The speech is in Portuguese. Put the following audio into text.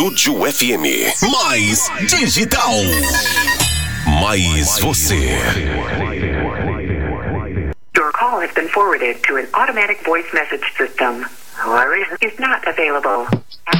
Estúdio FM. Mais digital. Mais você. Your call has been forwarded to an automatic voice message system. Is not available.